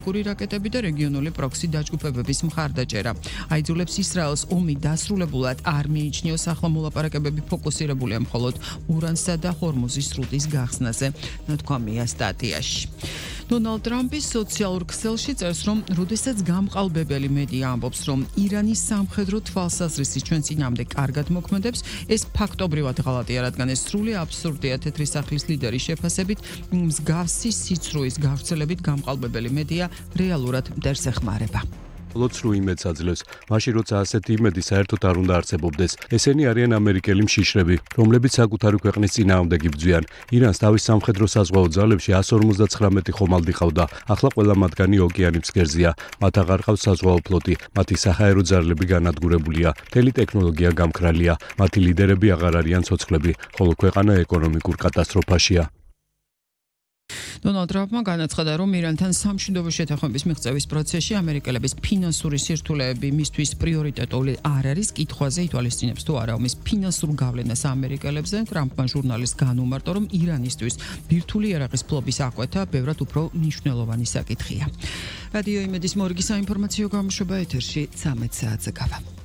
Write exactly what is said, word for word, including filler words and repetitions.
კური რაკეტები და რეგიონული პროქსი დაჯგუფებების მხარდაჭერა. აიძულებს ისრაელს ომი დასრულებულად არ მიიჩნიოს, ახლა მოლაპარაკებები ფოკუსირებულია მხოლოდ ურანსა და ჰორმუზის სრუტის გახსნაზე, ნათქვამია სტატიაში. დონალდ ტრამპის სოციალურ ქსელში წერს, რომ როდესაც გამყალბებელი მედია ამბობს, რომ ირანის სამხედრო თვალსაზრისი ჩვენ წინამდე კარგად მოქმედებს, ეს ფაქტობრივად ღალატია, რადგან ეს სრული აბსურდია. თეთრი სახლის ლიდერის შეფასებით, მსგავსი სიცრუის გავრცელებით გამყალბებელი მედია რეალურად მტერს ეხმარება. ლოცრუ იმედს აძლევს, მაშინ როცა ასეთი იმედი საერთოდ არ უნდა არსებობდეს. ესენი არიან ამერიკელი მშიშრები, რომლებიც საკუთარი ქვეყნის წინააღმდეგ იბრძვიან. ირანს თავის სამხედრო საზღვაო ძალებში εκατს ორმოცდაცხრამეტი ხომალდი ყავდა. ახლა ყველა მათგანი ოკეანის ფსკერზეა. მათ აღარ ყავს საზღვაო ფლოტი, მათი საჰაერო ძალები განადგურებულია. მთელი ტექნოლოგია გამქრალია. მათი ლიდერები აღარ არიან ცოცხლები, ხოლო ქვეყანა ეკონომიკურ კატასტროფაშია. დონალდ ტრამპმა განაცხადა, რომ ირანთან სამშვიდობო შეთანხმების მიღწევის პროცესში ამერიკელების ფინანსური სირთულეები მისთვის პრიორიტეტული არ არის. კითხვაზე ითვალისწინებს თუ არა ომის ფინანსურ გავლენას ამერიკელებზე. ტრამპმა ჟურნალისტს განუმარტო, რომ ირანისთვის ბირთვული იარაღის ფლობის აკვეთა ბევრად უფრო მნიშვნელოვანი საკითხია. რადიო იმედის მორიგი საინფორმაციო გამოშვება ეთერში ცამეტ საათზე გავა.